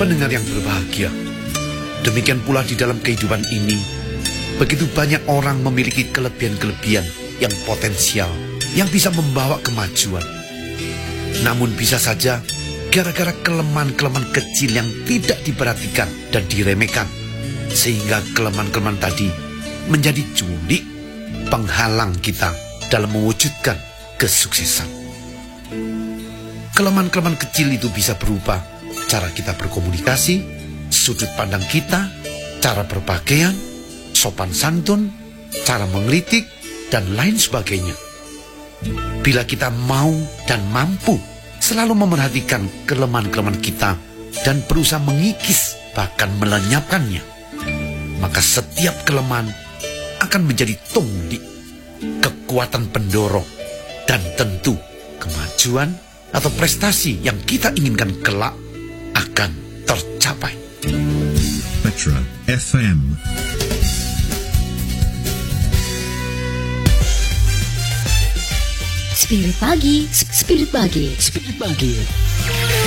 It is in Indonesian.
Pendengar yang berbahagia, demikian pula di dalam kehidupan ini, begitu banyak orang memiliki kelebihan-kelebihan yang potensial, yang bisa membawa kemajuan. Namun bisa saja, gara-gara kelemahan-kelemahan kecil yang tidak diperhatikan dan diremehkan, sehingga kelemahan-kelemahan tadi menjadi juli penghalang kita dalam mewujudkan kesuksesan. Kelemahan-kelemahan kecil itu bisa berupa cara kita berkomunikasi, sudut pandang kita, cara berpakaian, sopan santun, cara mengkritik, dan lain sebagainya. Bila kita mau dan mampu selalu memerhatikan kelemahan-kelemahan kita dan berusaha mengikis bahkan melenyapkannya, maka setiap kelemahan akan menjadi tonggak, kekuatan pendorong, dan tentu kemajuan atau prestasi yang kita inginkan kelak akan tercapai. Petra FM. Spirit Pagi, Spirit Pagi, Spirit Pagi.